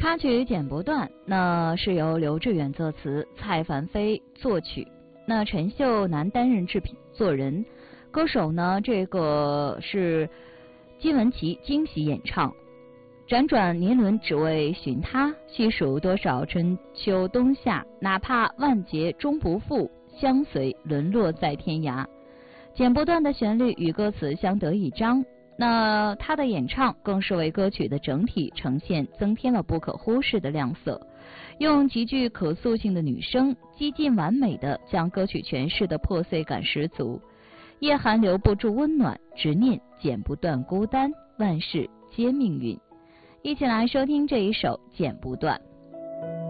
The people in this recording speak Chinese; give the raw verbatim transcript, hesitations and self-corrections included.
插曲剪不断，那是由刘志远作词，蔡凡飞作曲，那陈秀楠担任制品作人，歌手呢这个是金文岐惊喜演唱。辗转年轮只为寻他，细数多少春秋冬夏，哪怕万劫终不复，相随沦落在天涯。剪不断的旋律与歌词相得益彰，那他的演唱更是为歌曲的整体呈现增添了不可忽视的亮色，用极具可塑性的女声，几近完美的将歌曲诠释的破碎感十足。夜寒留不住温暖，执念剪不断孤单，万事皆命运。一起来收听这一首《剪不断》。